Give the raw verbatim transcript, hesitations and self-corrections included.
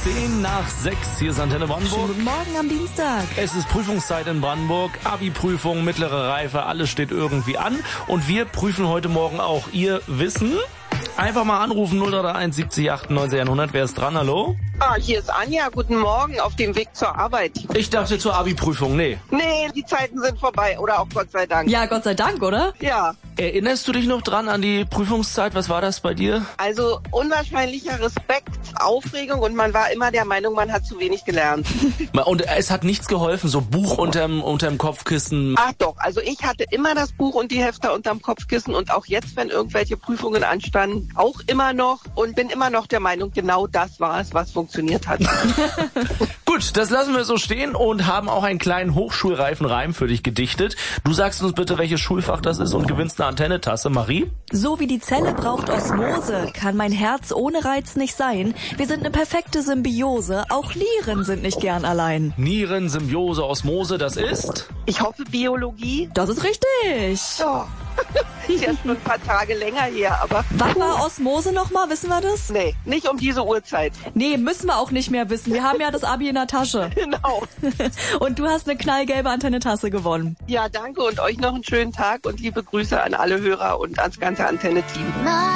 Zehn nach sechs, hier ist Antenne Brandenburg. Schönen guten Morgen am Dienstag. Es ist Prüfungszeit in Brandenburg, Abi-Prüfung, mittlere Reife, alles steht irgendwie an. Und wir prüfen heute Morgen auch Ihr Wissen. Einfach mal anrufen, null drei eins siebzig achtundneunzig hundert. Wer ist dran, hallo? Ah, hier ist Anja. Guten Morgen, auf dem Weg zur Arbeit. Ich dachte zur Abi-Prüfung, nee. Nee, die Zeiten sind vorbei. Oder auch Gott sei Dank. Ja, Gott sei Dank, oder? Ja. Erinnerst du dich noch dran an die Prüfungszeit? Was war das bei dir? Also unwahrscheinlicher Respekt, Aufregung und man war immer der Meinung, man hat zu wenig gelernt. Und es hat nichts geholfen, so Buch unterm, unterm Kopfkissen. Ach doch, also ich hatte immer das Buch und die Hefte unterm Kopfkissen und auch jetzt, wenn irgendwelche Prüfungen anstanden, auch immer noch und bin immer noch der Meinung, genau das war es, was funktioniert hat. Gut, das lassen wir so stehen und haben auch einen kleinen hochschulreifen Reim für dich gedichtet. Du sagst uns bitte, welches Schulfach das ist und gewinnst eine Antenne-Tasse. Marie? So wie die Zelle braucht Osmose, kann mein Herz ohne Reiz nicht sein. Wir sind eine perfekte Symbiose, auch Nieren sind nicht gern allein. Nieren, Symbiose, Osmose, das ist? Ich hoffe Biologie. Das ist richtig. Oh. Ist ja schon ein paar Tage länger her, aber... Was war Osmose nochmal, wissen wir das? Nee, nicht um diese Uhrzeit. Nee, müssen wir auch nicht mehr wissen. Wir haben ja das Abi in der Tasche. Genau. Und du hast eine knallgelbe Antenne-Tasse gewonnen. Ja, danke und euch noch einen schönen Tag und liebe Grüße an alle Hörer und ans ganze Antenne-Team.